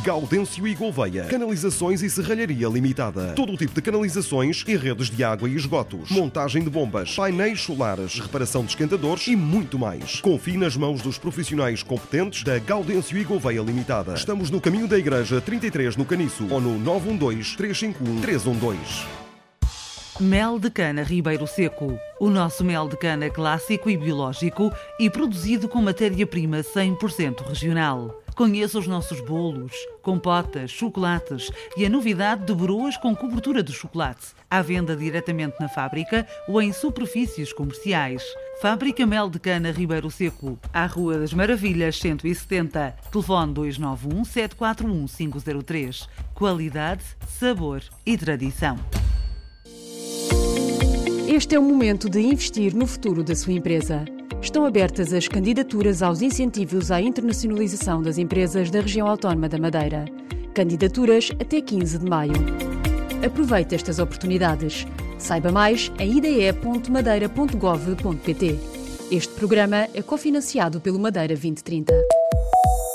Gaudêncio e Gouveia. Canalizações e Serralharia Limitada. Todo o tipo de canalizações e redes de água e esgotos. Montagem de bombas, painéis solares, reparação de esquentadores e muito mais. Confie nas mãos dos profissionais competentes da Gaudêncio e Gouveia Limitada. Estamos no caminho da Igreja 33 no Caniço ou no 912-351-312. Mel de cana Ribeiro Seco. O nosso mel de cana clássico e biológico e produzido com matéria-prima 100% regional. Conheça os nossos bolos, compotas, chocolates e a novidade de broas com cobertura de chocolate. À venda diretamente na fábrica ou em superfícies comerciais. Fábrica Mel de Cana Ribeiro Seco, à Rua das Maravilhas 170. Telefone 291 741 503. Qualidade, sabor e tradição. Este é o momento de investir no futuro da sua empresa. Estão abertas as candidaturas aos incentivos à internacionalização das empresas da região autónoma da Madeira. Candidaturas até 15 de maio. Aproveite estas oportunidades. Saiba mais em ide.madeira.gov.pt. Este programa é cofinanciado pelo Madeira 2030.